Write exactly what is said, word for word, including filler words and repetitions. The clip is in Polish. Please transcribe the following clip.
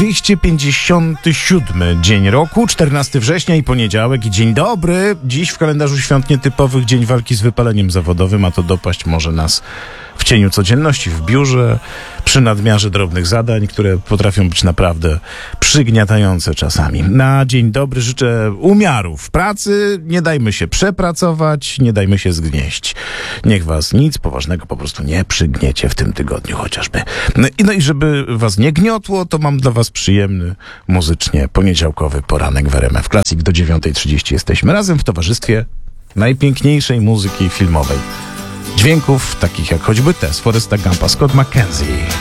dwieście pięćdziesiąty siódmy dzień roku, czternastego września i poniedziałek i dzień dobry. Dziś w kalendarzu świąt nietypowych dzień walki z wypaleniem zawodowym, a to dopaść może nas w cieniu codzienności, w biurze, przy nadmiarze drobnych zadań, które potrafią być naprawdę przygniatające czasami. Na dzień dobry życzę umiaru w pracy, nie dajmy się przepracować, nie dajmy się zgnieść. Niech was nic poważnego po prostu nie przygniecie w tym tygodniu chociażby. No i, no i żeby was nie gniotło, to mam dla was przyjemny, muzycznie poniedziałkowy poranek w R M F Classic. Do dziewiątej trzydzieści jesteśmy razem w towarzystwie najpiękniejszej muzyki filmowej. Dźwięków takich jak choćby te z Foresta Gumpa, Scott McKenzie.